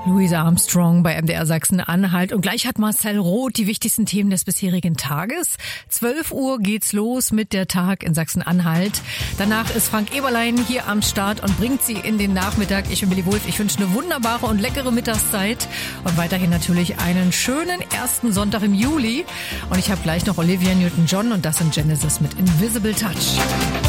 Louise Armstrong bei MDR Sachsen-Anhalt. Und gleich hat Marcel Roth die wichtigsten Themen des bisherigen Tages. 12 Uhr geht's los mit der Tag in Sachsen-Anhalt. Danach ist Frank Eberlein hier am Start und bringt Sie in den Nachmittag. Ich bin Willi Wulff. Ich wünsche eine wunderbare und leckere Mittagszeit. Und weiterhin natürlich einen schönen ersten Sonntag im Juli. Und ich habe gleich noch Olivia Newton-John und das in Genesis mit Invisible Touch.